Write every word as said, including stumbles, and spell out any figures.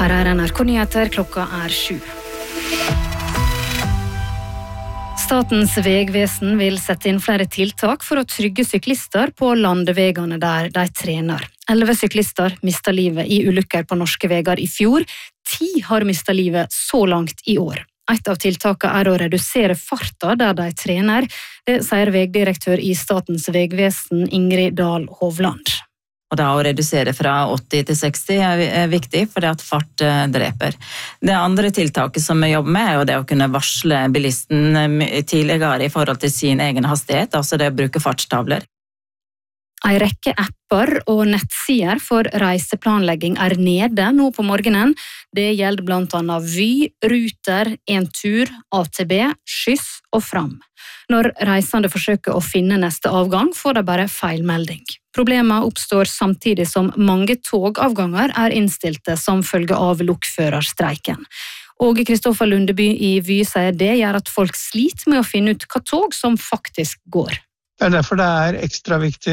Her er N R K-nyheter, klokka er sju. Statens vegvesen vil sette inn flere tiltak for å trygge syklister på landevegene der de trener. Elleve syklister mistet livet i ulykker på norske veger i fjor. Ti har mistet livet så langt i år. Et av tiltakene er å redusere farta der de trener. Det sier vegdirektør i Statens vegvesen Ingrid Dahl Hovland. Og da å redusere fra åtti til seksti er viktig, for det at fart dreper. Det andre tiltaket som vi jobber med er jo det å kunne varsle bilisten tidligere i forhold til sin egen hastighet, altså det å bruke fartstavler. En rekke apper og nettsider for reiseplanlegging er nede nå på morgenen. Det gjelder blant annet Vy, Ruter, Entur, A T B, Skyss og Fram. Når reisende forsøker å finne neste avgang, får de bare feilmelding. Problemet oppstår samtidig som mange togavganger er innstilte som følge av lokførerstreiken. Åge Kristoffer Lundeby i Vy sier det gjør at folk sliter med å finne ut hva tog som faktisk går. Det er derfor det er ekstra viktig